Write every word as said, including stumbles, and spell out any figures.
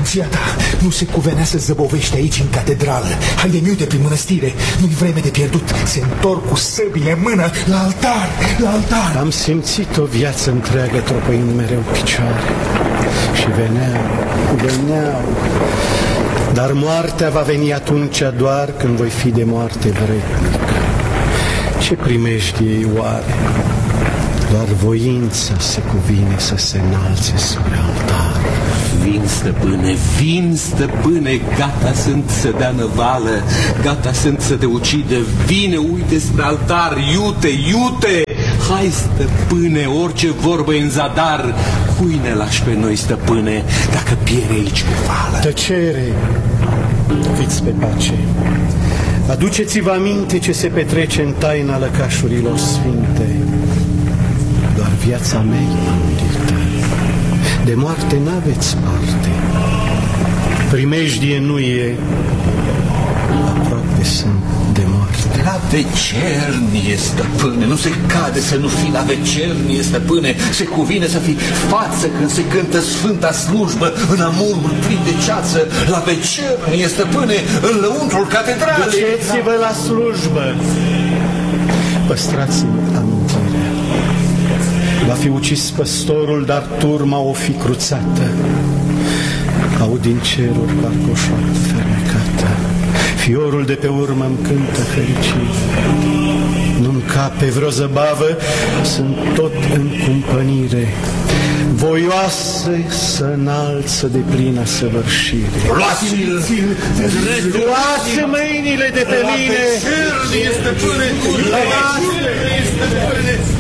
preoția ta nu se cuvenea să zăbovești aici în catedrală. Haide, miute prin mănăstire, nu-i vreme de pierdut. Se întorc cu săbile în mână la altar, la altar. Am simțit o viață întreagă tropăind mereu picioare. Și veneau, veneau. Dar moartea va veni atunci doar când voi fi de moarte vrednic. Ce primejdie ei oare? Doar voința se cuvine să se înalțe spre altar. Vin, stăpâne, vin, stăpâne, gata sunt să dea năvală, gata sunt să te ucidă. Vine, uite spre altar, iute, iute. Hai, stăpâne, orice vorbă în zadar, cui ne lași pe noi, stăpâne, dacă piere aici cu vală? Tăcere, fiți pe pace. Aduceți-vă aminte ce se petrece în taina lăcașurilor sfinte. Doar viața mea e mândită. De moarte n-aveți parte. Primejdie nu e, aproape sunt de moarte. La vecernie, stăpâne, nu se cade să nu fii la vecernie, stăpâne. Se cuvine să fii față când se cântă sfânta slujbă în amurul plin de ceață. La vecernie, stăpâne, în lăuntrul catedralei. Duceți-vă la slujbă. Păstrați-mi amintirea. Va fi ucis păstorul, dar turma o fi cruțată. Aud din ceruri parcă o șoaptă fermecată. Fiorul de pe urmă îmi cântă fericire. Nu-mi cape vreo zăbavă, sunt tot în cumpănire. Voioase să înalță de plină săvârșire. Luați-l! Luați mâinile de pe mine! La vecernie, stăpâne! La vecernie, stăpâne!